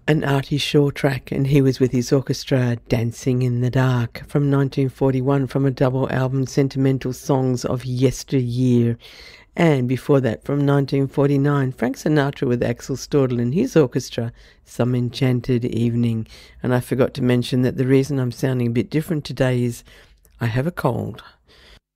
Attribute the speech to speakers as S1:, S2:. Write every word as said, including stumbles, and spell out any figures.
S1: an Artie Shaw track, and he was with his orchestra, Dancing in the Dark, from nineteen forty-one, from a double album, Sentimental Songs of Yesteryear. And before that, from nineteen forty-nine, Frank Sinatra with Axel Stordahl and his orchestra, Some Enchanted Evening. And I forgot to mention that the reason I'm sounding a bit different today is I have a cold.